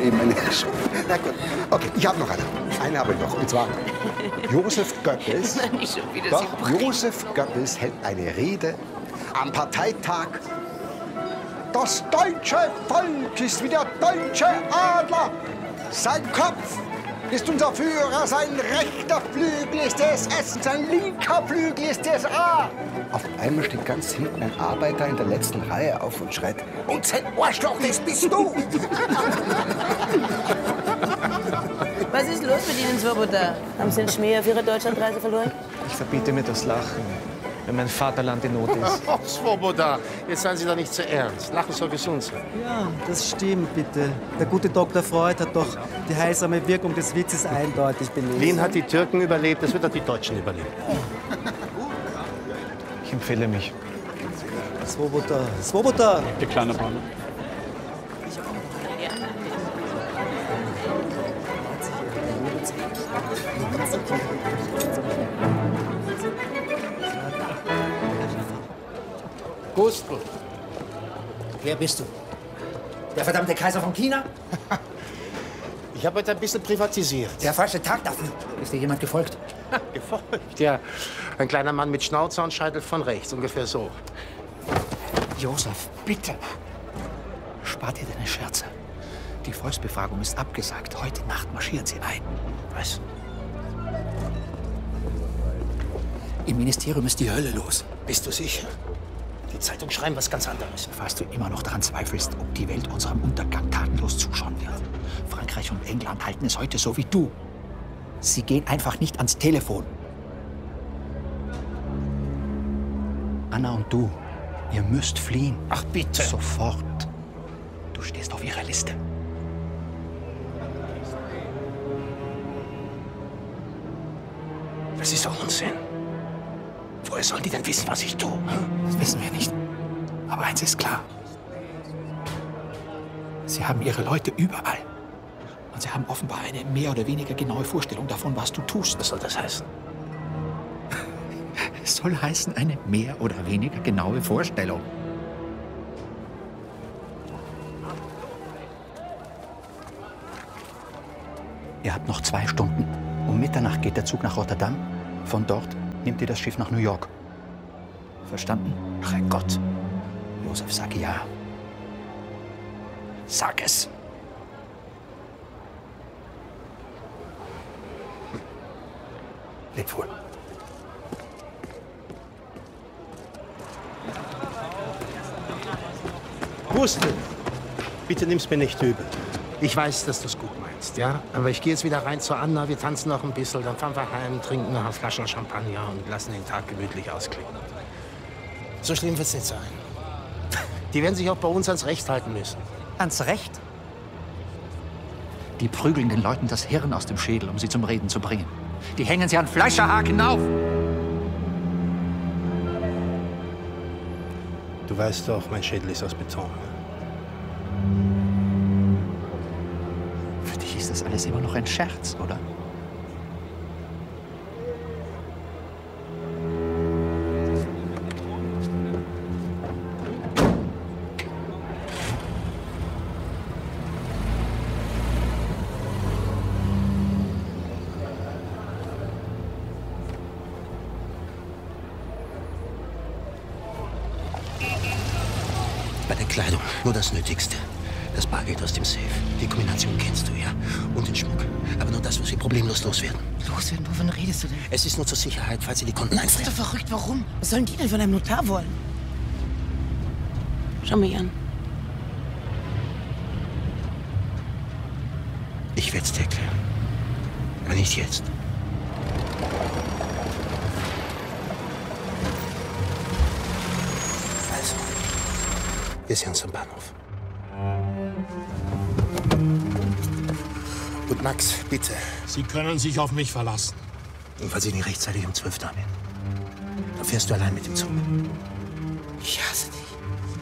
eben eine... Na gut, okay, ich habe noch eine. Eine habe ich noch, und zwar Josef Goebbels. Nein, nicht schon wieder. Doch, Josef Goebbels hält eine Rede am Parteitag. Das deutsche Volk ist wie der deutsche Adler. Sein Kopf ist unser Führer, sein rechter Flügel ist der SS, sein linker Flügel ist der SA. Auf einmal steht ganz hinten ein Arbeiter in der letzten Reihe auf und schreit: Und sein Arschloch, das bist du! Was ist los mit Ihnen, Swoboda? Haben Sie den Schmäh auf Ihre Deutschlandreise verloren? Ich verbiete mir das Lachen, wenn mein Vaterland in Not ist. Oh, Swoboda, jetzt seien Sie doch nicht zu ernst. Lachen soll gesund sein. Ja, das stimmt, bitte. Der gute Dr. Freud hat doch die heilsame Wirkung des Witzes eindeutig belegt. Wien hat die Türken überlebt, das wird auch die Deutschen überleben. Ich empfehle mich. Swoboda, Swoboda! Der kleine Mann. Gustl. Wer bist du? Der verdammte Kaiser von China? Ich habe heute ein bisschen privatisiert. Der falsche Tag dafür. Ist dir jemand gefolgt? Gefolgt, ja. Ein kleiner Mann mit Schnauzer und Scheitel von rechts, ungefähr so. Josef, bitte. Spar dir deine Scherze. Die Volksbefragung ist abgesagt. Heute Nacht marschieren sie ein. Was? Im Ministerium ist die Hölle los. Bist du sicher? Die Zeitungen schreiben was ganz anderes. Falls du immer noch daran zweifelst, ob die Welt unserem Untergang tatenlos zuschauen wird. Frankreich und England halten es heute so wie du. Sie gehen einfach nicht ans Telefon. Anna und du, ihr müsst fliehen. Ach, bitte. Sofort. Du stehst auf ihrer Liste. Das ist doch Unsinn. Woher sollen die denn wissen, was ich tue? Das wissen wir nicht. Aber eins ist klar. Sie haben ihre Leute überall. Und sie haben offenbar eine mehr oder weniger genaue Vorstellung davon, was du tust. Was soll das heißen? Es soll heißen, eine mehr oder weniger genaue Vorstellung. Ihr habt noch 2 Stunden. Um Mitternacht geht der Zug nach Rotterdam. Von dort nehmt ihr das Schiff nach New York. Verstanden? Herrgott. Josef, sag ja. Sag es. Leb wohl. Gustl, bitte nimm's mir nicht übel. Ich weiß, dass du es gut meinst, ja? Aber ich gehe jetzt wieder rein zu Anna, wir tanzen noch ein bisschen, dann fahren wir heim, trinken noch eine Flasche Champagner und lassen den Tag gemütlich ausklingen. So schlimm wird's nicht sein. Die werden sich auch bei uns ans Recht halten müssen. Ans Recht? Die prügeln den Leuten das Hirn aus dem Schädel, um sie zum Reden zu bringen. Die hängen sie an Fleischerhaken auf. Du weißt doch, mein Schädel ist aus Beton. Für dich ist das alles immer noch ein Scherz, oder? Bei der Kleidung nur das Nötigste. Das Bargeld aus dem Safe. Die Kombination kennst du, ja? Und den Schmuck. Aber nur das, was wir problemlos loswerden. Loswerden? Wovon redest du denn? Es ist nur zur Sicherheit, falls sie die Konten Bist du einfrieren. verrückt? Warum? Was sollen die denn von einem Notar wollen? Schau mich an. Ich werde es dir erklären. Aber nicht jetzt. Also, wir sehen uns am Bahnhof. Und Max, bitte. Sie können sich auf mich verlassen. Und falls ich nicht rechtzeitig um 12 da bin, dann fährst du allein mit dem Zug. Ich hasse dich.